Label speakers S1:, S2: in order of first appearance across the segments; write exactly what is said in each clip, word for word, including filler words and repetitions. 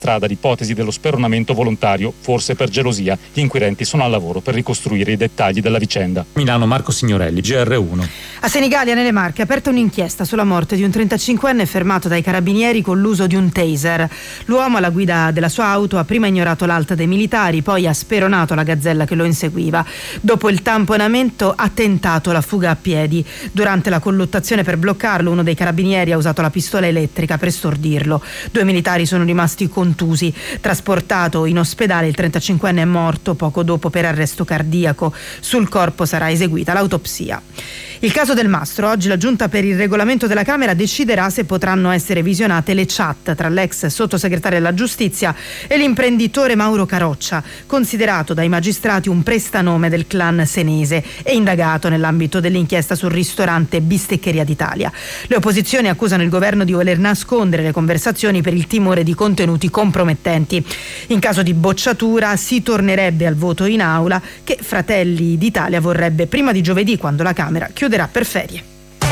S1: strada l'ipotesi dello speronamento volontario, forse per gelosia. Gli inquirenti sono al lavoro per ricostruire i dettagli della vicenda. Milano, Marco Signorelli, G R uno.
S2: A Senigallia, nelle Marche, è aperta un'inchiesta sulla morte di un trentacinquenne fermato dai carabinieri con l'uso di un taser. L'uomo alla guida della sua auto ha prima ignorato l'alta dei militari, poi ha speronato la gazzella che lo inseguiva. Dopo il tamponamento ha tentato la fuga a piedi. Durante la colluttazione per bloccarlo, uno dei carabinieri ha usato la pistola elettrica per stordirlo. Due militari sono rimasti contusi. Trasportato in ospedale, il trentacinquenne è morto poco dopo per arresto cardiaco. Sul corpo sarà eseguita l'autopsia. Il caso del Mastro. Oggi la Giunta per il regolamento della Camera deciderà se potranno essere visionate le chat tra l'ex sottosegretario della Giustizia e l'imprenditore Mauro Caroccia, considerato dai magistrati un prestanome del clan senese e indagato nell'ambito dell'inchiesta sul ristorante Bisteccheria d'Italia. Le opposizioni accusano il governo di voler nascondere le conversazioni per il timore di contenuti compromettenti. In caso di bocciatura si tornerebbe al voto in aula, che Fratelli d'Italia vorrebbe prima di giovedì, quando la Camera chiuderà per ferie.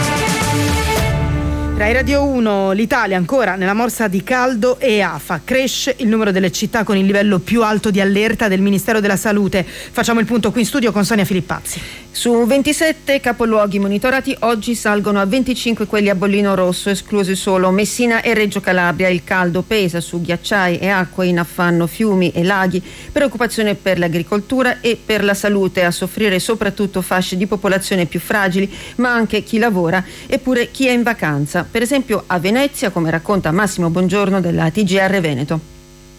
S2: Rai Radio uno, l'Italia ancora nella morsa di caldo e afa. Cresce il numero delle città con il livello più alto di allerta del Ministero della Salute. Facciamo il punto qui in studio con Sonia Filippazzi.
S3: Su ventisette capoluoghi monitorati, oggi salgono a venticinque quelli a bollino rosso, esclusi solo Messina e Reggio Calabria. Il caldo pesa su ghiacciai e acque in affanno fiumi e laghi, preoccupazione per l'agricoltura e per la salute, a soffrire soprattutto fasce di popolazione più fragili, ma anche chi lavora e pure chi è in vacanza. Per esempio a Venezia, come racconta Massimo Bongiorno della T G R Veneto.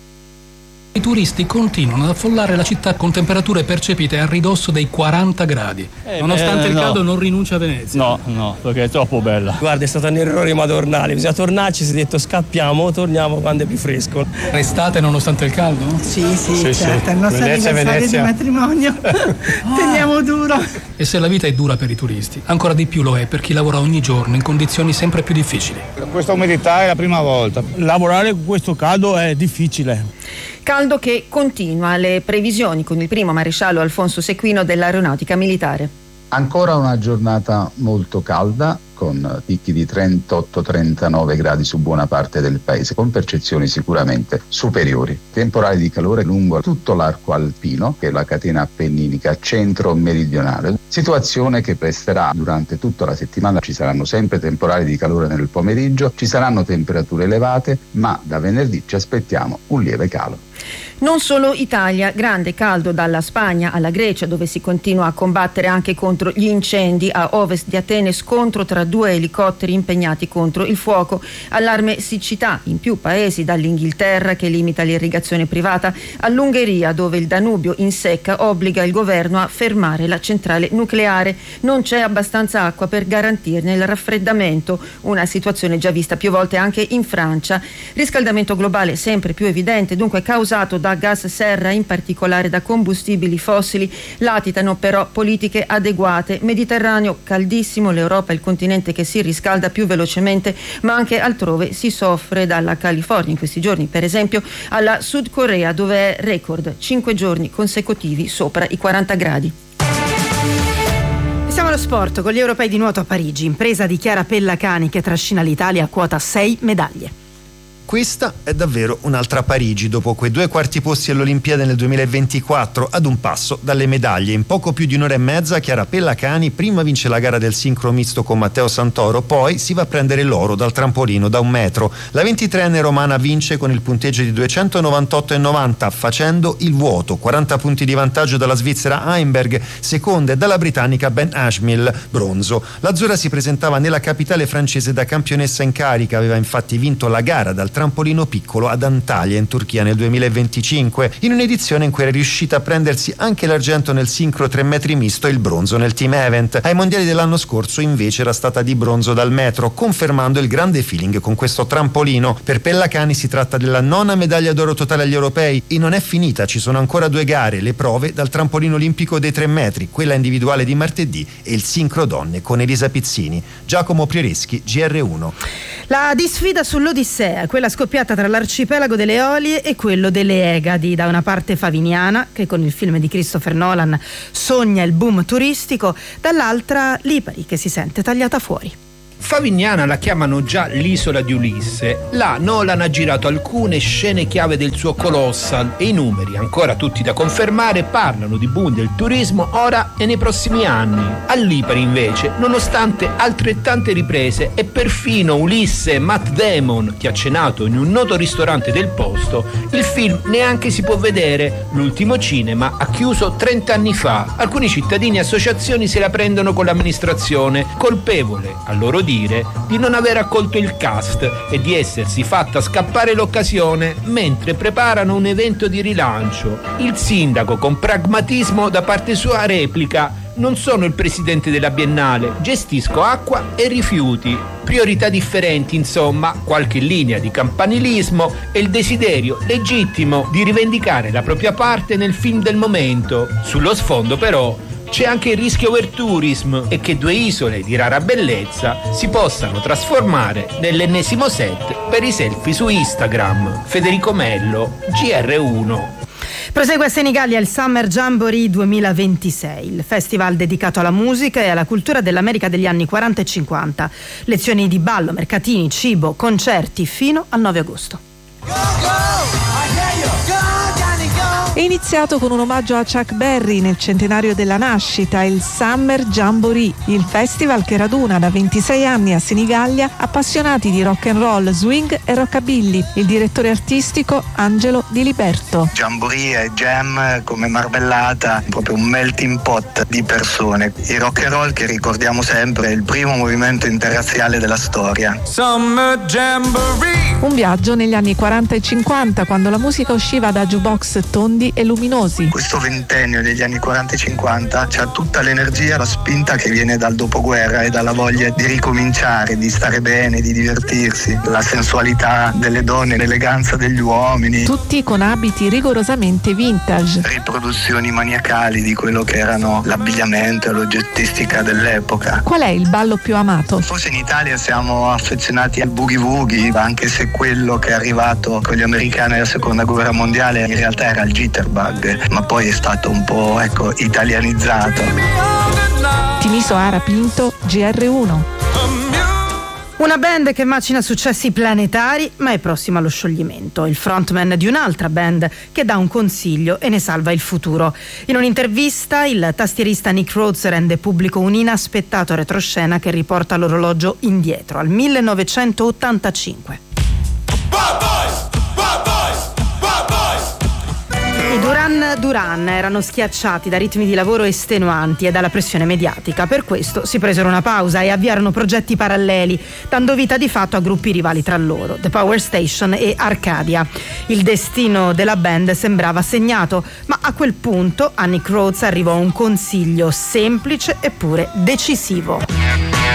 S4: I turisti continuano ad affollare la città con temperature percepite a ridosso dei quaranta gradi. Eh, Nonostante eh, il caldo no. non rinuncia a Venezia.
S5: No, no, perché è troppo bella.
S6: Guarda, è stato un errore madornale, bisogna tornarci, si è detto scappiamo, torniamo quando è più fresco.
S4: Restate nonostante il caldo?
S7: Sì, sì,
S5: sì
S7: certo,
S5: sì.
S7: il nostro
S5: Venezia,
S7: anniversario
S5: Venezia.
S7: di matrimonio. Teniamo duro.
S4: E se la vita è dura per i turisti, ancora di più lo è per chi lavora ogni giorno in condizioni sempre più difficili.
S5: Questa umidità è la prima volta. Lavorare con questo caldo è difficile.
S3: Caldo che continua, le previsioni con il primo maresciallo Alfonso Sequino dell'Aeronautica Militare.
S8: Ancora una giornata molto calda, con picchi di trentotto trentanove gradi su buona parte del paese, con percezioni sicuramente superiori. Temporali di calore lungo tutto l'arco alpino, che è la catena appenninica centro-meridionale. Situazione che presterà durante tutta la settimana. Ci saranno sempre temporali di calore nel pomeriggio, ci saranno temperature elevate, ma da venerdì ci aspettiamo un lieve calo.
S3: Non solo Italia, grande caldo dalla Spagna alla Grecia, dove si continua a combattere anche contro gli incendi. A ovest di Atene scontro tra due elicotteri impegnati contro il fuoco. Allarme siccità in più paesi, dall'Inghilterra che limita l'irrigazione privata all'Ungheria, dove il Danubio in secca obbliga il governo a fermare la centrale nucleare. Non c'è abbastanza acqua per garantirne il raffreddamento, una situazione già vista più volte anche in Francia. Riscaldamento globale sempre più evidente, dunque causato da gas serra, in particolare da combustibili fossili. Latitano però politiche adeguate. Mediterraneo caldissimo, l'Europa è il continente che si riscalda più velocemente, ma anche altrove si soffre, dalla California in questi giorni per esempio alla Sud Corea, dove è record cinque giorni consecutivi sopra i quaranta gradi.
S2: Siamo allo sport con gli europei di nuoto a Parigi. Impresa di Chiara Pellacani che trascina l'Italia a quota sei medaglie.
S9: Questa è davvero un'altra Parigi, dopo quei due quarti posti all'Olimpiade nel duemilaventiquattro, ad un passo dalle medaglie. In poco più di un'ora e mezza Chiara Pellacani prima vince la gara del sincro misto con Matteo Santoro, poi si va a prendere l'oro dal trampolino da un metro. La ventitreenne romana vince con il punteggio di duecentonovantotto virgola novanta, facendo il vuoto. quaranta punti di vantaggio dalla svizzera Heimberg, seconda, e dalla britannica Ben Ashmill, bronzo. L'azzurra si presentava nella capitale francese da campionessa in carica, aveva infatti vinto la gara dal trampolino piccolo ad Antalya in Turchia nel duemilaventicinque, in un'edizione in cui era riuscita a prendersi anche l'argento nel sincro tre metri misto e il bronzo nel team event. Ai mondiali dell'anno scorso invece era stata di bronzo dal metro, confermando il grande feeling con questo trampolino. Per Pellacani si tratta della nona medaglia d'oro totale agli europei e non è finita, ci sono ancora due gare, le prove dal trampolino olimpico dei tre metri, quella individuale di martedì e il sincro donne con Elisa Pizzini. Giacomo Priereschi, G R uno.
S2: La disfida sull'Odissea, quella scoppiata tra l'arcipelago delle Eolie e quello delle Egadi. Da una parte Favignana, che con il film di Christopher Nolan sogna il boom turistico, dall'altra Lipari, che si sente tagliata fuori.
S10: Favignana la chiamano già l'isola di Ulisse. Là Nolan ha girato alcune scene chiave del suo Colossal e i numeri, ancora tutti da confermare, parlano di boom del turismo ora e nei prossimi anni. A Lipari invece, nonostante altrettante riprese e perfino Ulisse e Matt Damon che ha cenato in un noto ristorante del posto, il film neanche si può vedere. L'ultimo cinema ha chiuso trenta anni fa. Alcuni cittadini e associazioni se la prendono con l'amministrazione, colpevole, a loro dire, di non aver accolto il cast e di essersi fatta scappare l'occasione mentre preparano un evento di rilancio. Il sindaco, con pragmatismo da parte sua, replica: non sono il presidente della Biennale, gestisco acqua e rifiuti. Priorità differenti, insomma, qualche linea di campanilismo e il desiderio legittimo di rivendicare la propria parte nel film del momento. Sullo sfondo però c'è anche il rischio overtourism e che due isole di rara bellezza si possano trasformare nell'ennesimo set per i selfie su Instagram. Federico Mello, G R uno.
S2: Prosegue a Senigallia il Summer Jamboree duemilaventisei, il festival dedicato alla musica e alla cultura dell'America degli anni quaranta e cinquanta. Lezioni di ballo, mercatini, cibo, concerti fino al nove agosto.
S11: Go, go! È iniziato con un omaggio a Chuck Berry nel centenario della nascita, il Summer Jamboree, il festival che raduna da ventisei anni a Senigallia appassionati di rock and roll, swing e rockabilly. Il direttore artistico Angelo Di Liberto.
S12: Jamboree e jam come marmellata, proprio un melting pot di persone. Il rock and roll, che ricordiamo sempre, è il primo movimento interrazziale della storia.
S11: Summer Jamboree. Un viaggio negli anni quaranta e cinquanta, quando la musica usciva da jukebox tondi e luminosi.
S12: Questo ventennio degli anni quaranta e cinquanta c'ha tutta l'energia, la spinta che viene dal dopoguerra e dalla voglia di ricominciare, di stare bene, di divertirsi, la sensualità delle donne, l'eleganza degli uomini.
S11: Tutti con abiti rigorosamente vintage.
S12: Riproduzioni maniacali di quello che erano l'abbigliamento e l'oggettistica dell'epoca.
S11: Qual è il ballo più amato?
S12: Forse in Italia siamo affezionati al boogie woogie, anche se quello che è arrivato con gli americani nella seconda guerra mondiale in realtà era il jitterbug, ma poi è stato un po', ecco, italianizzato.
S11: Timiso Ara Pinto, G R uno.
S2: Una band che macina successi planetari ma è prossima allo scioglimento. Il frontman di un'altra band che dà un consiglio e ne salva il futuro. In un'intervista il tastierista Nick Rhodes rende pubblico un inaspettato retroscena che riporta l'orologio indietro al millenovecentottantacinque. I Duran Duran erano schiacciati da ritmi di lavoro estenuanti e dalla pressione mediatica. Per questo si presero una pausa e avviarono progetti paralleli, dando vita di fatto a gruppi rivali tra loro, The Power Station e Arcadia. Il destino della band sembrava segnato, ma a quel punto a Nick Rhodes arrivò un consiglio semplice eppure decisivo.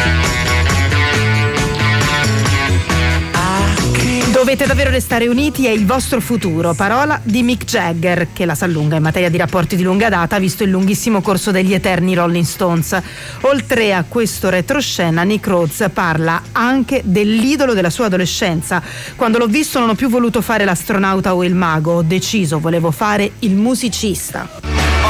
S2: Dovete davvero restare uniti, è il vostro futuro. Parola di Mick Jagger, che la sa lunga in materia di rapporti di lunga data, visto il lunghissimo corso degli eterni Rolling Stones. Oltre a questo retroscena, Nick Rhodes parla anche dell'idolo della sua adolescenza. Quando l'ho visto non ho più voluto fare l'astronauta o il mago, ho deciso, volevo fare il musicista.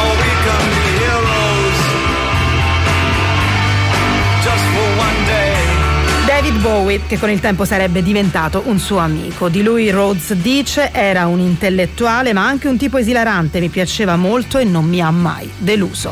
S2: David Bowie, che con il tempo sarebbe diventato un suo amico. Di lui Rhodes dice: era un intellettuale ma anche un tipo esilarante, mi piaceva molto e non mi ha mai deluso.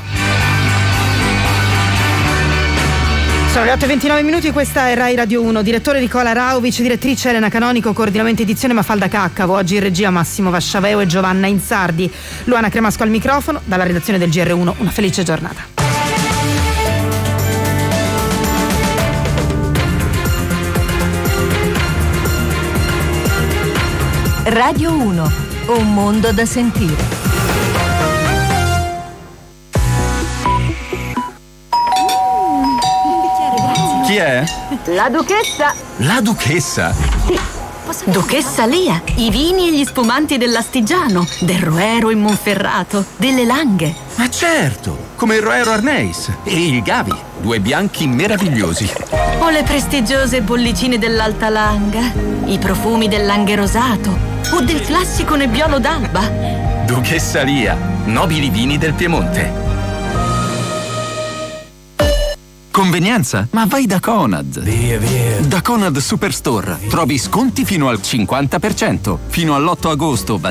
S2: Sono le otto e ventinove minuti, questa è Rai Radio uno. Direttore Nicola Rauvic, direttrice Elena Canonico, coordinamento edizione Mafalda Caccavo, oggi in regia Massimo Vasciaveo e Giovanna Insardi. Luana Cremasco al microfono, dalla redazione del G R uno una felice giornata.
S13: Radio uno, un mondo da sentire.
S14: Chi è?
S15: La duchessa.
S14: La duchessa?
S15: Sì. Duchessa Lia, i vini e gli spumanti dell'Astigiano, del Roero in Monferrato, delle Langhe.
S14: Ma certo, come il Roero Arneis e il Gavi, due bianchi meravigliosi.
S15: O le prestigiose bollicine dell'Alta Langa, i profumi del Langhe Rosato o del classico Nebbiolo d'Alba.
S14: Duchessa Lia, nobili vini del Piemonte. Convenienza? Ma vai da Conad. Via, via. Da Conad Superstore trovi sconti fino al cinquanta per cento. Fino all'otto agosto,